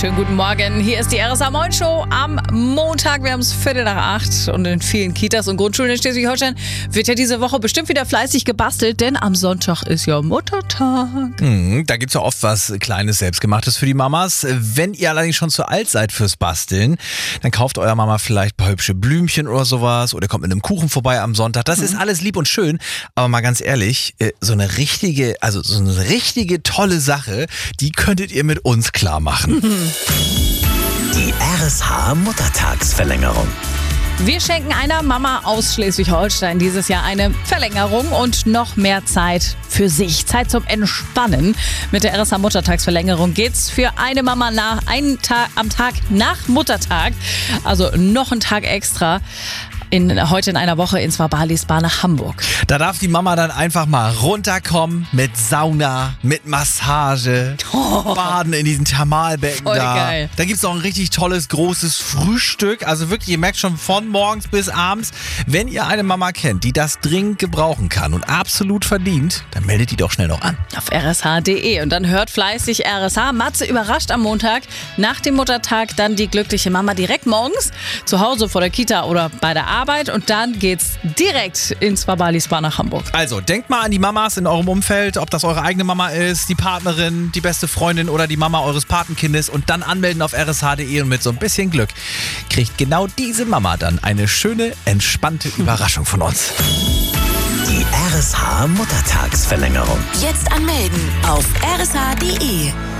Schönen guten Morgen. Hier ist die RSA Moin Show am Montag. Wir haben es 7:45 und in vielen Kitas und Grundschulen in Schleswig-Holstein wird ja diese Woche bestimmt wieder fleißig gebastelt, denn am Sonntag ist ja Muttertag. Da gibt's ja oft was Kleines, Selbstgemachtes für die Mamas. Wenn ihr allerdings schon zu alt seid fürs Basteln, dann kauft eurer Mama vielleicht ein paar hübsche Blümchen oder sowas oder kommt mit einem Kuchen vorbei am Sonntag. Das ist alles lieb und schön, aber mal ganz ehrlich, so eine richtige tolle Sache, die könntet ihr mit uns klar machen. Die RSH Muttertagsverlängerung. Wir schenken einer Mama aus Schleswig-Holstein dieses Jahr eine Verlängerung und noch mehr Zeit für sich. Zeit zum Entspannen. Mit der RSH Muttertagsverlängerung geht's für eine Mama am Tag nach Muttertag. Also noch einen Tag extra. Heute in einer Woche ins Spa nach Hamburg. Da darf die Mama dann einfach mal runterkommen mit Sauna, mit Massage, baden in diesen Thermalbecken. Voll geil. Da gibt's auch ein richtig tolles, großes Frühstück. Also wirklich, ihr merkt schon von morgens bis abends, wenn ihr eine Mama kennt, die das dringend gebrauchen kann und absolut verdient, dann meldet die doch schnell noch an. Auf rsh.de und dann hört fleißig RSH. Matze überrascht am Montag nach dem Muttertag dann die glückliche Mama direkt morgens zu Hause vor der Kita oder bei der Arbeit und dann geht's direkt ins Spa nach Hamburg. Also denkt mal an die Mamas in eurem Umfeld, ob das eure eigene Mama ist, die Partnerin, die beste Freundin oder die Mama eures Patenkindes und dann anmelden auf rsh.de und mit so ein bisschen Glück kriegt genau diese Mama dann eine schöne, entspannte Überraschung von uns. Die RSH Muttertagsverlängerung. Jetzt anmelden auf rsh.de.